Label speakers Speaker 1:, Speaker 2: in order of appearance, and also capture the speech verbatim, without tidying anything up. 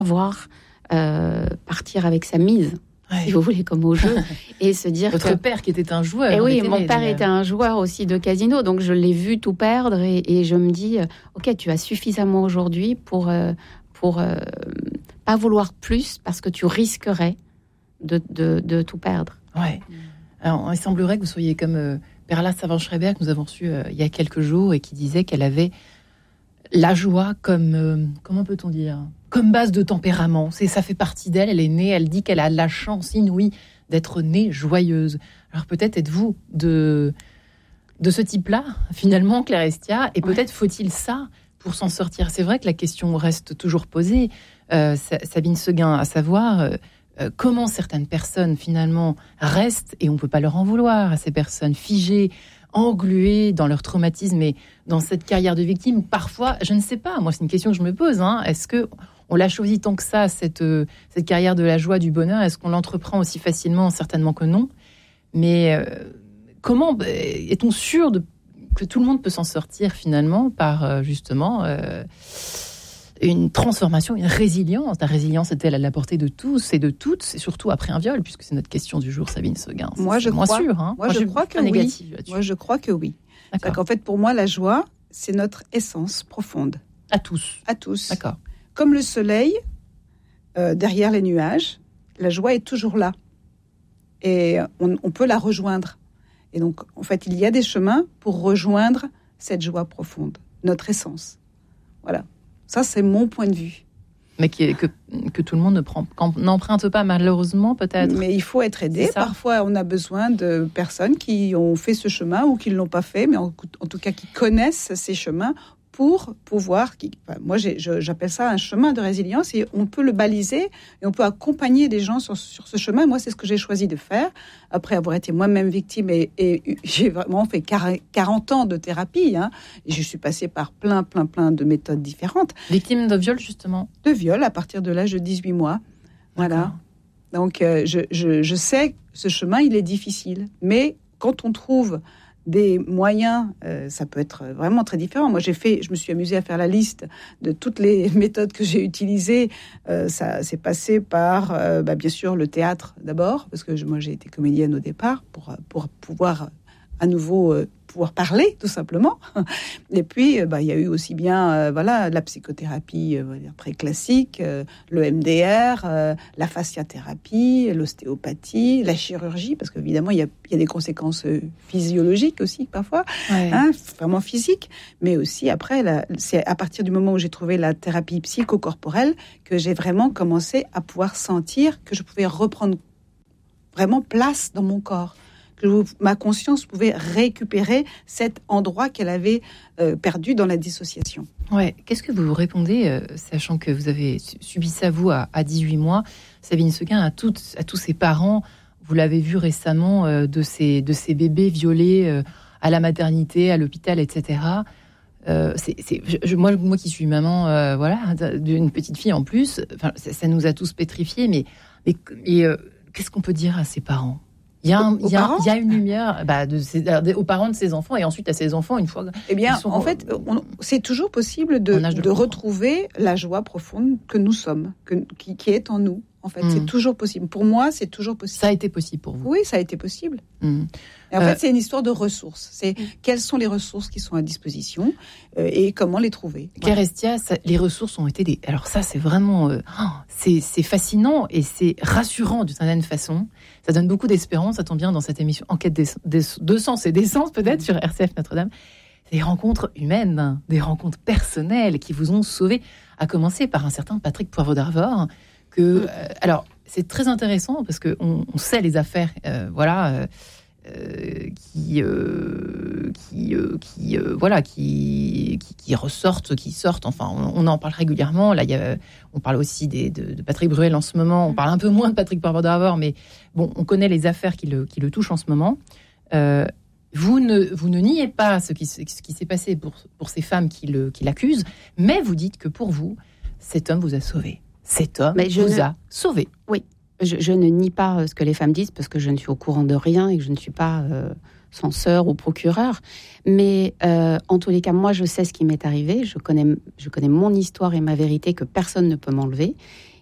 Speaker 1: voir euh, partir avec sa mise. Ouais. Si vous voulez, comme au jeu, et se dire
Speaker 2: Votre
Speaker 1: que...
Speaker 2: père qui était un joueur.
Speaker 1: Et oui,
Speaker 2: était
Speaker 1: mon
Speaker 2: né,
Speaker 1: père
Speaker 2: d'ailleurs.
Speaker 1: était un joueur aussi de casino, donc je l'ai vu tout perdre, et, et je me dis, ok, tu as suffisamment aujourd'hui pour euh, pour euh, pas vouloir plus, parce que tu risquerais de, de, de tout perdre.
Speaker 2: Ouais. Alors, il semblerait que vous soyez comme euh, Perla Savant-Schreiber, que nous avons reçu euh, il y a quelques jours, et qui disait qu'elle avait la joie comme, euh, comment peut-on dire, comme base de tempérament. C'est, ça fait partie d'elle, elle est née, elle dit qu'elle a la chance inouïe d'être née joyeuse. Alors peut-être êtes-vous de, de ce type-là, finalement, Claire Estia, et peut-être faut-il ça pour s'en sortir. C'est vrai que la question reste toujours posée. Euh, Sabine Seguin, à savoir... Euh, Euh, comment certaines personnes finalement restent, et on ne peut pas leur en vouloir à ces personnes figées, engluées dans leur traumatisme et dans cette carrière de victime. Parfois, je ne sais pas, moi c'est une question que je me pose, hein, est-ce qu'on l'a choisi tant que ça, cette, euh, cette carrière de la joie, du bonheur? Est-ce qu'on l'entreprend aussi facilement? Certainement que non. Mais euh, comment est-on sûr de, que tout le monde peut s'en sortir finalement par euh, justement... Euh, une transformation, une résilience. La résilience est-elle à la portée de tous et de toutes, et surtout après un viol, puisque c'est notre question du jour, Sabine Seguin.
Speaker 3: Moi, je
Speaker 2: moins
Speaker 3: crois,
Speaker 2: sûr, hein.
Speaker 3: moi, moi, je crois que oui. Moi, je crois que oui. D'accord. En fait, pour moi, la joie, c'est notre essence profonde.
Speaker 2: À tous.
Speaker 3: À tous.
Speaker 2: D'accord.
Speaker 3: Comme le soleil, euh, derrière les nuages, la joie est toujours là. Et on, on peut la rejoindre. Et donc, en fait, il y a des chemins pour rejoindre cette joie profonde, notre essence. Voilà. Ça, c'est mon point de vue.
Speaker 2: Mais qui est, que, que tout le monde ne prend, n'emprunte pas, malheureusement, peut-être.
Speaker 3: Mais il faut être aidé. Parfois, on a besoin de personnes qui ont fait ce chemin ou qui ne l'ont pas fait, mais en, en tout cas qui connaissent ces chemins pour pouvoir... Qui, enfin, moi, j'ai, je, j'appelle ça un chemin de résilience, et on peut le baliser et on peut accompagner des gens sur, sur ce chemin. Moi, c'est ce que j'ai choisi de faire, après avoir été moi-même victime, et, et j'ai vraiment fait quarante ans de thérapie. Hein, et je suis passée par plein, plein, plein de méthodes différentes.
Speaker 2: Victime de viol, justement?
Speaker 3: De viol, à partir de l'âge de dix-huit mois. Voilà. Donc, euh, je, je, je sais que ce chemin, il est difficile. Mais quand on trouve... des moyens, euh, ça peut être vraiment très différent. Moi, j'ai fait, je me suis amusée à faire la liste de toutes les méthodes que j'ai utilisées. Euh, ça s'est passé par, euh, bah, bien sûr, le théâtre d'abord, parce que je, moi, j'ai été comédienne au départ pour, pour pouvoir à nouveau euh, pouvoir parler, tout simplement. Et puis, euh, bah, il y a eu aussi bien euh, voilà, la psychothérapie euh, très classique, euh, le M D R, euh, la fasciathérapie, l'ostéopathie, la chirurgie, parce qu'évidemment, il y a, il y a des conséquences euh, physiologiques aussi, parfois, ouais. hein, vraiment physiques, mais aussi après, la, c'est à partir du moment où j'ai trouvé la thérapie psychocorporelle que j'ai vraiment commencé à pouvoir sentir que je pouvais reprendre vraiment place dans mon corps. Que ma conscience pouvait récupérer cet endroit qu'elle avait euh, perdu dans la dissociation.
Speaker 2: Ouais. Qu'est-ce que vous vous répondez, euh, sachant que vous avez subi ça, vous, à, à dix-huit mois, Sabine Seguin, à, toutes, à tous ces parents, vous l'avez vu récemment, euh, de, ces, de ces bébés violés euh, à la maternité, à l'hôpital, et cetera. Euh, c'est, c'est, je, moi, moi qui suis maman euh, voilà, d'une petite fille en plus, ça, ça nous a tous pétrifiés, mais, mais et, euh, qu'est-ce qu'on peut dire à ces parents? Il y, a un, il, y a, il y a une lumière bah, de ses, aux parents de ses enfants, et ensuite à ses enfants une fois.
Speaker 3: Eh bien, sont, en fait, on, c'est toujours possible de, de, de retrouver la joie profonde que nous sommes, que, qui, qui est en nous. En fait, mmh. c'est toujours possible. Pour moi, c'est toujours possible.
Speaker 2: Ça a été possible pour vous?
Speaker 3: Oui, ça a été possible.
Speaker 2: Mmh.
Speaker 3: Et en euh, fait, c'est une histoire de ressources. C'est mmh. quelles sont les ressources qui sont à disposition euh, et comment les trouver.
Speaker 2: Claire Estia, ça, les ressources ont été des. Alors ça, c'est vraiment, euh, oh, c'est, c'est fascinant et c'est rassurant d'une certaine façon. Ça donne beaucoup d'espérance. Ça tombe bien dans cette émission Enquête des, des, de sens et d'essence, peut-être, sur R C F Notre-Dame. Des rencontres humaines, des rencontres personnelles qui vous ont sauvé, à commencer par un certain Patrick Poivre d'Arvor. Que, euh, alors, c'est très intéressant parce qu'on on sait les affaires, euh, voilà, euh, euh, qui, euh, qui, euh, qui, euh, voilà, qui, qui, qui ressortent, qui sortent. Enfin, on, on en parle régulièrement. Là, il y a, on parle aussi des, de, de Patrick Bruel en ce moment. On parle un peu moins de Patrick Poivre d'Arvor, mais bon, on connaît les affaires qui le, qui le touchent en ce moment. Euh, Vous ne, vous ne niez pas ce qui, ce qui s'est passé pour, pour ces femmes qui, le, qui l'accusent, mais vous dites que pour vous, cet homme vous a sauvé. Cet homme vous ne... a sauvé.
Speaker 1: Oui, je, je ne nie pas ce que les femmes disent parce que je ne suis au courant de rien et que je ne suis pas euh, censeur ou procureur. Mais euh, en tous les cas, moi, je sais ce qui m'est arrivé. Je connais, je connais mon histoire et ma vérité que personne ne peut m'enlever.